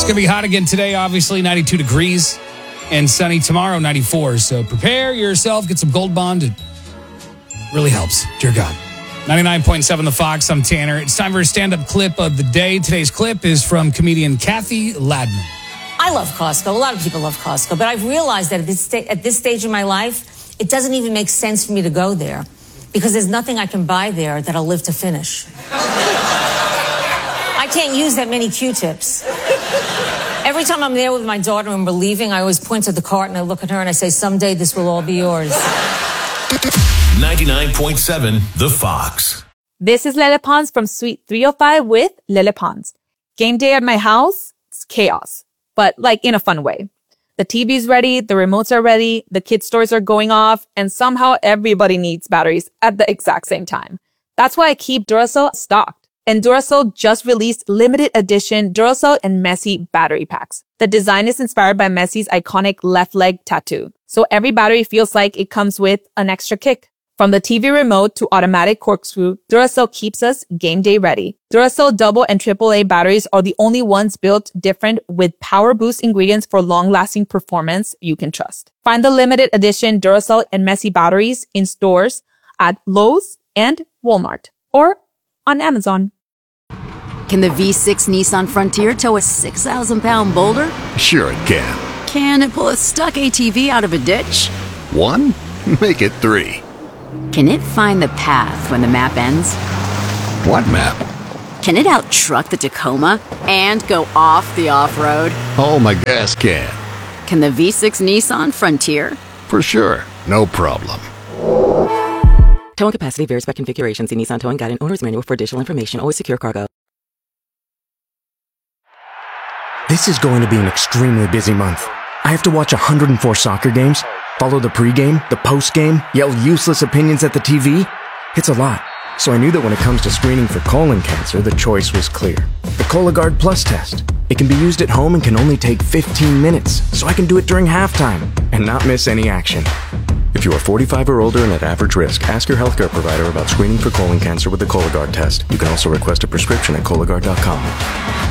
going to be hot again today, obviously, 92 degrees. And sunny tomorrow, 94. So prepare yourself, get some Gold Bond. It really helps. Dear God. 99.7 The Fox, I'm Tanner. It's time for a stand-up clip of the day. Today's clip is from comedian Kathy Ladman. I love Costco. A lot of people love Costco. But I've realized that at this stage in my life, it doesn't even make sense for me to go there. Because there's nothing I can buy there that I'll live to finish. I can't use that many Q-tips. Every time I'm there with my daughter and we're leaving, I always point to the cart and I look at her and I say, someday this will all be yours. 99.7 The Fox. This is Lele Pons from Suite 305 with Lele Pons. Game day at my house, it's chaos, but like in a fun way. The TV's ready, the remotes are ready, the kids' toys are going off, and somehow everybody needs batteries at the exact same time. That's why I keep Duracell stocked. And Duracell just released limited edition Duracell and Messi battery packs. The design is inspired by Messi's iconic left leg tattoo. So every battery feels like it comes with an extra kick. From the TV remote to automatic corkscrew, Duracell keeps us game day ready. Duracell double and AAA batteries are the only ones built different with power boost ingredients for long-lasting performance you can trust. Find the limited edition Duracell and Messi batteries in stores at Lowe's and Walmart or on Amazon. Can the V6 Nissan Frontier tow a 6,000-pound boulder? Sure it can. Can it pull a stuck ATV out of a ditch? 1? Make it 3. Can it find the path when the map ends? What map? Can it out-truck the Tacoma and go off the off-road? Oh, my gas can. Can the V6 Nissan Frontier? For sure. No problem. Towing capacity varies by configuration. See Nissan Towing Guide and Owner's Manual for additional information. Always secure cargo. This is going to be an extremely busy month. I have to watch 104 soccer games, follow the pregame, the postgame, yell useless opinions at the TV. It's a lot. So I knew that when it comes to screening for colon cancer, the choice was clear. The Cologuard Plus test. It can be used at home and can only take 15 minutes, so I can do it during halftime and not miss any action. If you are 45 or older and at average risk, ask your healthcare provider about screening for colon cancer with the Cologuard test. You can also request a prescription at Cologuard.com.